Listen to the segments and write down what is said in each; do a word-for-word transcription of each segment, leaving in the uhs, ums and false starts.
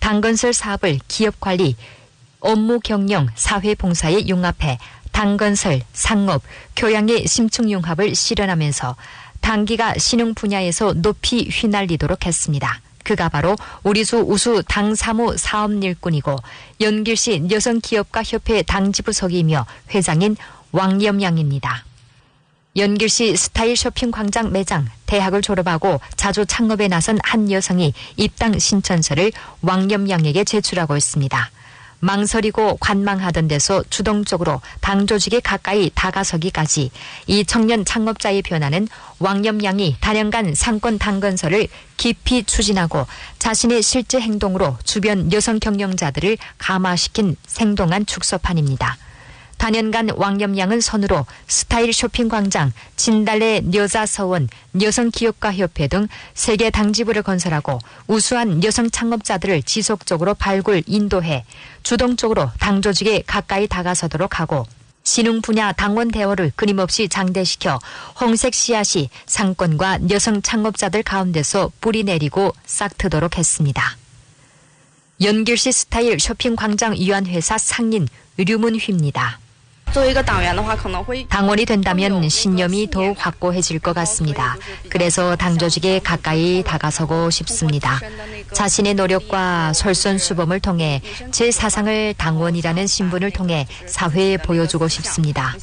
당건설 사업을 기업관리, 업무 경영, 사회봉사에 융합해 당건설, 상업, 교양의 심층융합을 실현하면서 당기가 신흥 분야에서 높이 휘날리도록 했습니다. 그가 바로 우리수 우수 당사무 사업 일꾼이고 연길시 여성기업가협회 당지부석이며 회장인 왕염양입니다. 연길시 스타일 쇼핑광장 매장, 대학을 졸업하고 자주 창업에 나선 한 여성이 입당 신천서를 왕염양에게 제출하고 있습니다. 망설이고 관망하던 데서 주동적으로 당 조직에 가까이 다가서기까지 이 청년 창업자의 변화는 왕염양이 단연간 상권 당건설을 깊이 추진하고 자신의 실제 행동으로 주변 여성 경영자들을 감화시킨 생동한 축소판입니다. 단연간 왕염양은 선으로 스타일 쇼핑광장, 진달래 여자서원, 여성기업가협회 등 세계 당지부를 건설하고 우수한 여성 창업자들을 지속적으로 발굴, 인도해 주동적으로 당 조직에 가까이 다가서도록 하고 신흥 분야 당원 대화를 끊임없이 장대시켜 홍색 씨앗이 상권과 여성 창업자들 가운데서 뿌리내리고 싹트도록 했습니다. 연길시 스타일 쇼핑광장 위안회사 상인 류문휘입니다. 당원이 된다면 신념이 더욱 확고해질 것 같습니다. 그래서 당 조직에 가까이 다가서고 싶습니다. 자신의 노력과 솔선수범을 통해 제 사상을 당원이라는 신분을 통해 사회에 보여주고 싶습니다.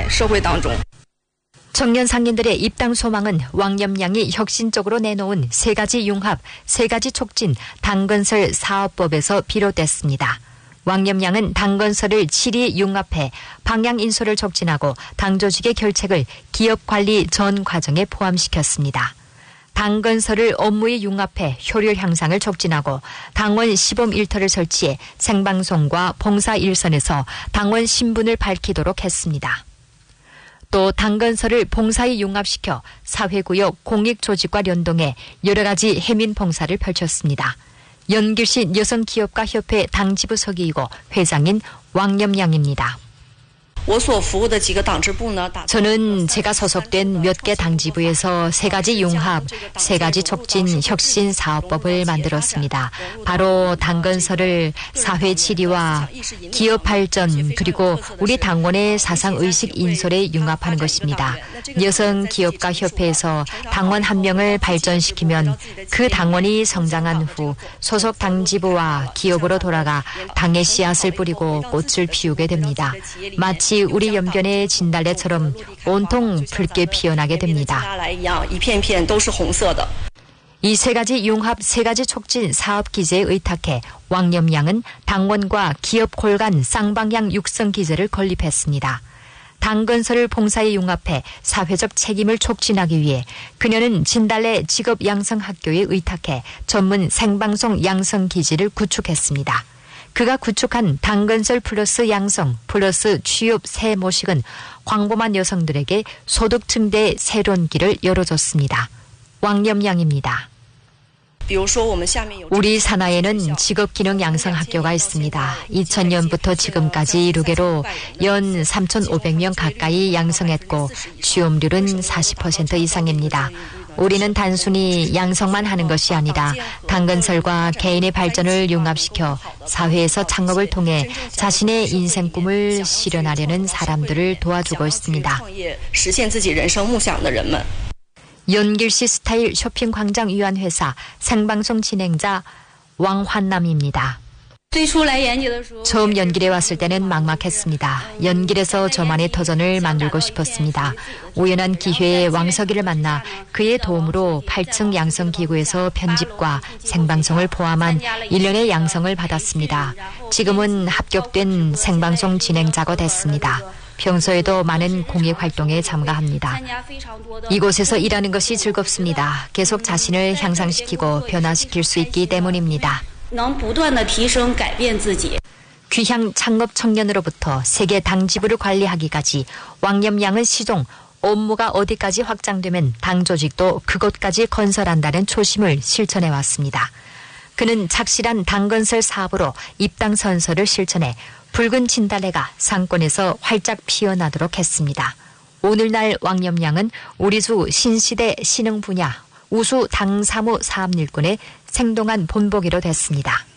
청년 상인들의 입당 소망은 왕염양이 혁신적으로 내놓은 세 가지 융합, 세 가지 촉진 당건설 사업법에서 비롯됐습니다. 왕염양은 당건설을 칠이 융합해 방향 인솔을 촉진하고 당 조직의 결책을 기업 관리 전 과정에 포함시켰습니다. 당건설을 업무에 융합해 효율 향상을 촉진하고 당원 시범 일터를 설치해 생방송과 봉사 일선에서 당원 신분을 밝히도록 했습니다. 또 당건설을 봉사에 융합시켜 사회구역 공익조직과 연동해 여러 가지 해민 봉사를 펼쳤습니다. 연길시 여성기업가협회 당지부석이고 회장인 왕염양입니다. 저는 제가 소속된 몇 개 당지부에서 세 가지 융합, 세 가지 촉진 혁신 사업법을 만들었습니다. 바로 당건설을 사회 질의와 기업 발전 그리고 우리 당원의 사상의식 인솔에 융합하는 것입니다. 여성기업가협회에서 당원 한 명을 발전시키면 그 당원이 성장한 후 소속 당지부와 기업으로 돌아가 당의 씨앗을 뿌리고 꽃을 피우게 됩니다. 마치 우리 연변의 진달래처럼 온통 붉게 피어나게 됩니다. 이 세 가지 융합, 세 가지 촉진 사업 기제에 의탁해 왕염양은 당원과 기업 골간 쌍방향 육성 기제를 건립했습니다. 당건설을 봉사에 융합해 사회적 책임을 촉진하기 위해 그녀는 진달래 직업양성학교에 의탁해 전문 생방송 양성 기지를 구축했습니다. 그가 구축한 당건설 플러스 양성 플러스 취업 새 모식은 광범한 여성들에게 소득 증대의 새로운 길을 열어줬습니다. 왕염양입니다. 우리 산하에는 직업기능 양성학교가 있습니다. 이천 년부터 지금까지 루게로 연 삼천오백 명 가까이 양성했고 취업률은 사십 퍼센트 이상입니다. 우리는 단순히 양성만 하는 것이 아니라 당건설과 개인의 발전을 융합시켜 사회에서 창업을 통해 자신의 인생 꿈을 실현하려는 사람들을 도와주고 있습니다. 연길시 스타일 쇼핑광장 위안회사 생방송 진행자 왕환남입니다. 처음 연길에 왔을 때는 막막했습니다. 연길에서 저만의 터전을 만들고 싶었습니다. 우연한 기회에 왕석이를 만나 그의 도움으로 팔 층 양성기구에서 편집과 생방송을 포함한 일련의 양성을 받았습니다. 지금은 합격된 생방송 진행자가 됐습니다. 평소에도 많은 공익활동에 참가합니다. 이곳에서 일하는 것이 즐겁습니다. 계속 자신을 향상시키고 변화시킬 수 있기 때문입니다. 귀향 창업 청년으로부터 세계 당지부를 관리하기까지 왕염양은 시종 업무가 어디까지 확장되면 당 조직도 그곳까지 건설한다는 초심을 실천해 왔습니다. 그는 착실한 당건설 사업으로 입당 선서를 실천해 붉은 진달래가 상권에서 활짝 피어나도록 했습니다. 오늘날 왕염양은 우리수 신시대 신흥 분야 우수 당사무 사업 일꾼의 생동한 본보기로 됐습니다.